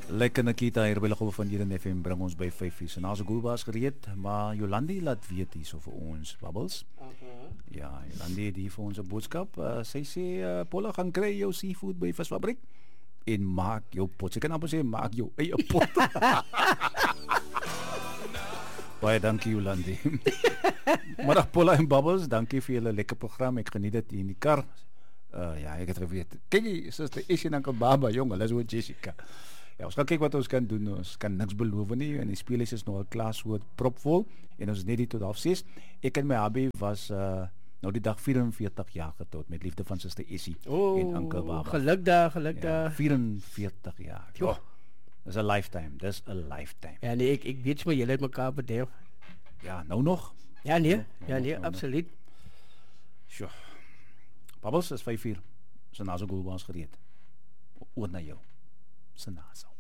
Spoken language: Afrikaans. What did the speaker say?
Lekker Nikita hier by Lugol van Eden FM bring ons by 5 uur. Nou se goalbaas gereed, maar Jolandi laat weet hier so vir ons Bubbles. Ja, Jolandi het hier vir ons 'n boodskap. Sy sê Paula gaan kry jou seafood by visfabriek en maak jou pot. Sy kan amper sê maak jou eie pot. Baie dankie Jolandi. Maar Paula en Bubbles, dankie vir julle lekker program. Ek geniet dit in die kar. Ja, ek het geweet. Kyk jy, suster Isie en Uncle Baba, jong, hulle is oor Jessica. Ja, ons gaan kyk wat ons kan doen. Ons kan niks beloof nie en die spelers is nog 'n klas so propvol en ons is net hier tot 6:30. Ek en my hubby was nou die dag 44 jaar getroud met liefde van suster Isie en Uncle Baba. Gelukdag. Ja, 44 jaar. Ja. Dis 'n lifetime. Dis 'n lifetime. Ja nee, ek weet maar julle het mekaar bederf. Ja, nou nog. Ja nee, absoluut. Sjoe. Bubbles is 5 uur. Sy naso goalbaas gereed. Oor na jou. Sy naso.